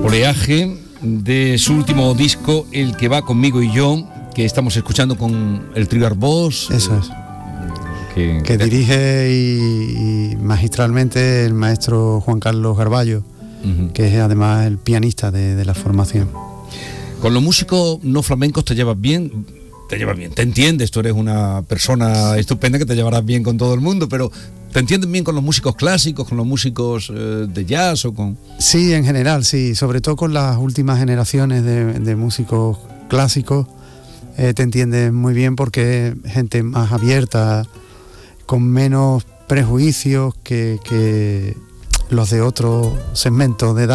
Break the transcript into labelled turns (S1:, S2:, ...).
S1: Oleaje, de su último disco, El que va conmigo y yo, que estamos escuchando con el trío Arbós.
S2: Eso es. Que dirige y magistralmente el maestro Juan Carlos Garballo, que es además el pianista de la formación.
S1: Con los músicos no flamencos te llevas bien, te entiendes, tú eres una persona estupenda que te llevarás bien con todo el mundo, pero ¿te entiendes bien con los músicos clásicos, con los músicos de jazz o con...?
S2: Sí, en general, sí, sobre todo con las últimas generaciones de músicos clásicos, te entiendes muy bien porque es gente más abierta, con menos prejuicios que los de otros segmentos de edad.